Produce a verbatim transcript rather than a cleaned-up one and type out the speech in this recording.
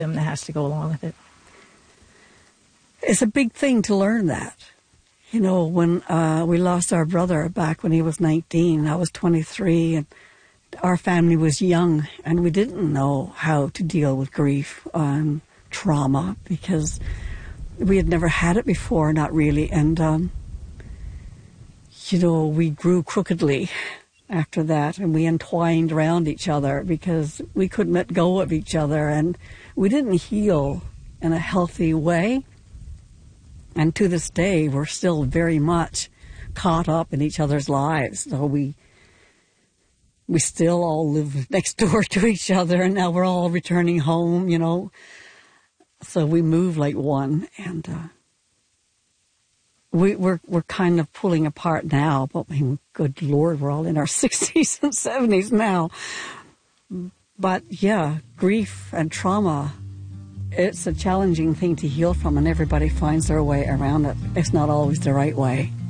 that has to go along with it. It's a big thing to learn that. You know, when uh, we lost our brother back when he was nineteen, I was twenty-three, and our family was young, and we didn't know how to deal with grief and trauma because we had never had it before, not really. And, um, you know, we grew crookedly after that, and we entwined around each other because we couldn't let go of each other, and we didn't heal in a healthy way. And to this day, we're still very much caught up in each other's lives. So we we still all live next door to each other, and now we're all returning home, you know. So we move like one, and uh, we, we're we're kind of pulling apart now. But I mean, good Lord, we're all in our sixties and seventies now. But yeah, grief and trauma, it's a challenging thing to heal from, and everybody finds their way around it. It's not always the right way.